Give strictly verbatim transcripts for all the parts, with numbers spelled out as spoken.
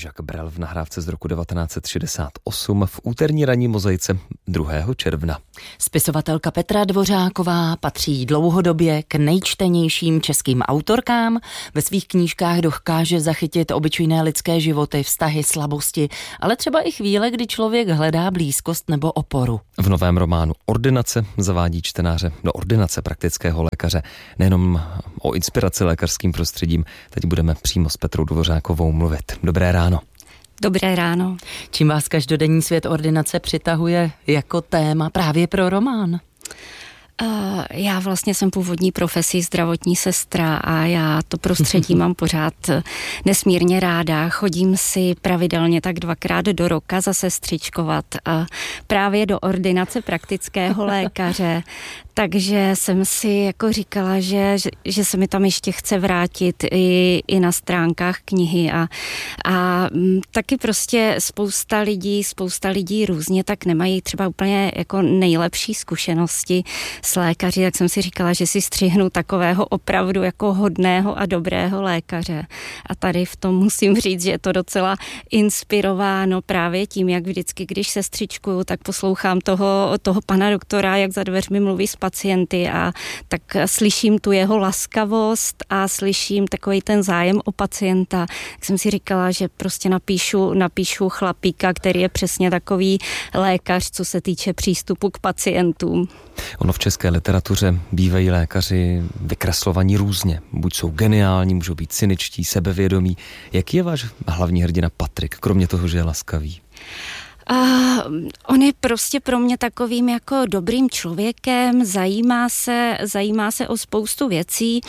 Jacques Brel v nahrávce z roku devatenáct set šedesát osm v úterní ranní mozaice druhého června. Spisovatelka Petra Dvořáková patří dlouhodobě k nejčtenějším českým autorkám. Ve svých knížkách dokáže zachytit obyčejné lidské životy, vztahy, slabosti, ale třeba i chvíle, kdy člověk hledá blízkost nebo oporu. V novém románu Ordinace zavádí čtenáře do ordinace praktického lékaře. Nejenom o inspiraci lékařským prostředím, teď budeme přímo s Petrou Dvořákovou mluvit. Dobré ráno. Dobré ráno. Čím vás každodenní svět ordinace přitahuje jako téma právě pro román? Uh, já vlastně jsem původní profesí zdravotní sestra a já to prostředí mám pořád nesmírně ráda. Chodím si pravidelně tak dvakrát do roka zasestřičkovat uh, právě do ordinace praktického lékaře. Takže jsem si jako říkala, že, že, že se mi tam ještě chce vrátit i, i na stránkách knihy a, a m, taky prostě spousta lidí, spousta lidí různě tak nemají třeba úplně jako nejlepší zkušenosti s lékaři, tak jsem si říkala, že si střihnu takového opravdu jako hodného a dobrého lékaře. A tady v tom musím říct, že je to docela inspirováno právě tím, jak vždycky, když se střičkuju, tak poslouchám toho, toho pana doktora, jak za dveřmi mluví s pacienty a tak slyším tu jeho laskavost a slyším takový ten zájem o pacienta. Tak jsem si říkala, že prostě napíšu, napíšu chlapíka, který je přesně takový lékař, co se týče přístupu k pacientům. Ono v české literatuře bývají lékaři vykreslovaní různě. Buď jsou geniální, můžou být cyničtí, sebevědomí. Jaký je váš hlavní hrdina Patrik, kromě toho, že je laskavý? Uh, on je prostě pro mě takovým jako dobrým člověkem, zajímá se, zajímá se o spoustu věcí.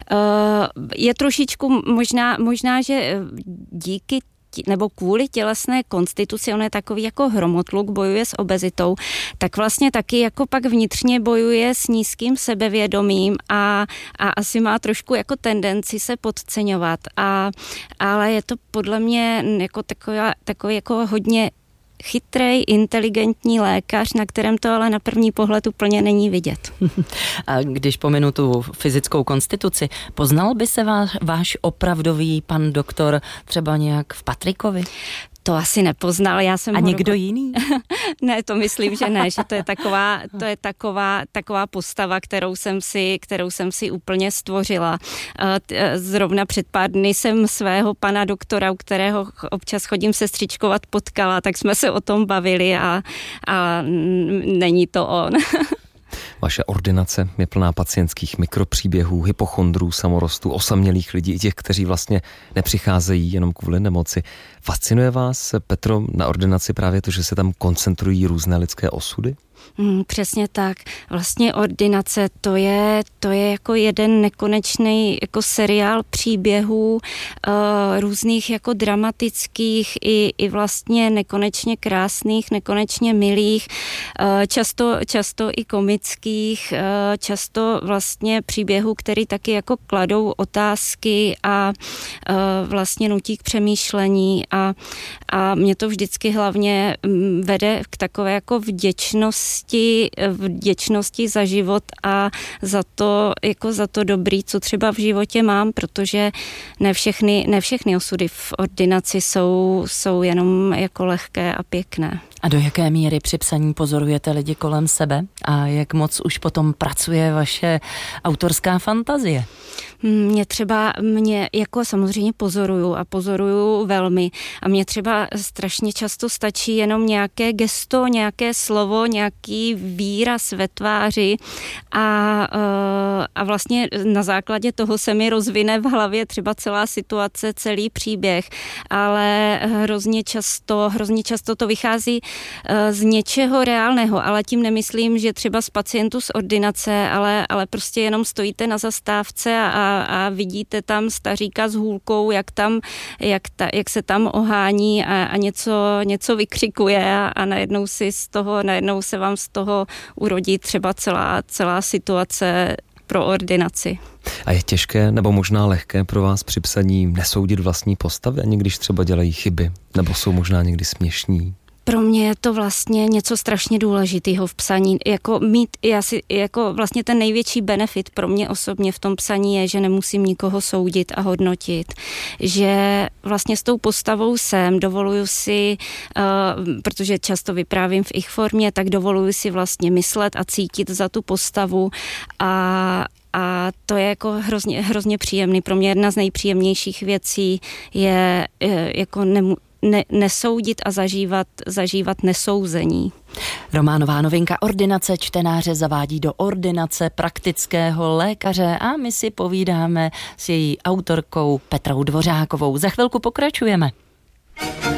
Uh, je trošičku možná, možná, že díky nebo kvůli tělesné konstituci, on je takový jako hromotluk, bojuje s obezitou, tak vlastně taky jako pak vnitřně bojuje s nízkým sebevědomím a, a asi má trošku jako tendenci se podceňovat. A, ale je to podle mě jako takový, takový jako hodně chytrej, inteligentní lékař, na kterém to ale na první pohled úplně není vidět. A když pominu tu fyzickou konstituci, poznal by se váš, váš opravdový pan doktor třeba nějak v Patrikovi? To asi nepoznal. Já jsem a ho někdo robo... jiný? Ne, to myslím, že ne, že to je taková, to je taková, taková postava, kterou jsem si, kterou jsem si úplně stvořila. Zrovna před pár dny jsem svého pana doktora, u kterého občas chodím sestřičkovat, potkala, tak jsme se o tom bavili a, a není to on. Vaše ordinace je plná pacientských mikropříběhů, hypochondrů, samorostů, osamělých lidí i těch, kteří vlastně nepřicházejí jenom kvůli nemoci. Fascinuje vás, Petro, na ordinaci právě to, že se tam koncentrují různé lidské osudy? Hmm, přesně tak. Vlastně ordinace to je, to je jako jeden nekonečný jako seriál příběhů uh, různých jako dramatických i, i vlastně nekonečně krásných, nekonečně milých, uh, často, často i komických, uh, často vlastně příběhů, který taky jako kladou otázky a uh, vlastně nutí k přemýšlení a, a mě to vždycky hlavně vede k takové jako vděčnosti vděčnosti za život a za to, jako za to dobrý, co třeba v životě mám, protože ne všechny, ne všechny osudy v ordinaci jsou, jsou jenom jako lehké a pěkné. A do jaké míry při psaní pozorujete lidi kolem sebe a jak moc už potom pracuje vaše autorská fantazie? Mě třeba, mě jako samozřejmě pozoruju a pozoruju velmi a mě třeba strašně často stačí jenom nějaké gesto, nějaké slovo, nějaký výraz ve tváři a, a vlastně na základě toho se mi rozvine v hlavě třeba celá situace, celý příběh, ale hrozně často, hrozně často to vychází z něčeho reálného, ale tím nemyslím, že třeba z pacientů z ordinace, ale, ale prostě jenom stojíte na zastávce a, a, a vidíte tam staříka s hůlkou, jak, tam, jak, ta, jak se tam ohání a, a něco, něco vykřikuje a, a najednou si z toho, najednou se vám z toho urodí třeba celá, celá situace pro ordinaci. A je těžké nebo možná lehké pro vás při psaní nesoudit vlastní postavy, ani když třeba dělají chyby, nebo jsou možná někdy směšní? pro mě je to vlastně něco strašně důležitého v psaní. Jako mít, já si, jako vlastně ten největší benefit pro mě osobně v tom psaní je, že nemusím nikoho soudit a hodnotit. Že vlastně s tou postavou jsem, dovoluju si, uh, protože často vyprávím v ich formě, tak dovoluju si vlastně myslet a cítit za tu postavu a A to je jako hrozně, hrozně příjemný. Pro mě jedna z nejpříjemnějších věcí je, je jako nemu, ne, nesoudit a zažívat, zažívat nesouzení. Románová novinka Ordinace čtenáře zavádí do ordinace praktického lékaře a my si povídáme s její autorkou Petrou Dvořákovou. Za chvilku pokračujeme.